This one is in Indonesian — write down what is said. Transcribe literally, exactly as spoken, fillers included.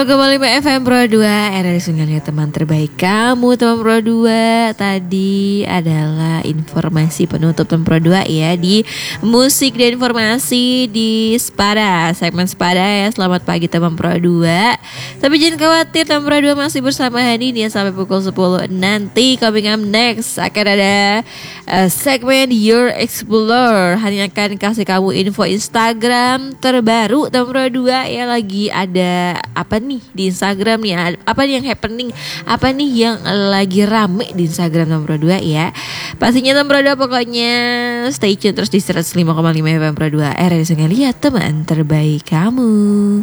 Kembali F M Pro dua, R R Sungai teman terbaik kamu teman Pro dua. Tadi adalah informasi penutup teman Pro dua ya di musik dan informasi di Spada, segmen Spada ya. Selamat pagi teman Pro dua. Tapi jangan khawatir, teman Pro dua masih bersama Hani nih sampai pukul sepuluh. Nanti coming up next akan ada uh, segmen Your Explorer. Hani akan kasih kamu info Instagram terbaru teman Pro dua ya, lagi ada apa nih di Instagram nih, apa nih yang happening, apa nih yang lagi rame di Instagram Nomor dua ya. Pastinya Nomor dua pokoknya stay tune terus di seratus lima koma lima F M Pro dua, R R Sungai, lihat teman terbaik kamu.